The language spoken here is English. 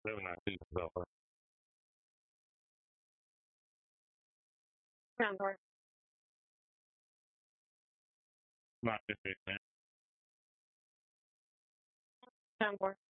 Very nice people, though. Soundboard. Not this big, man. Soundboard.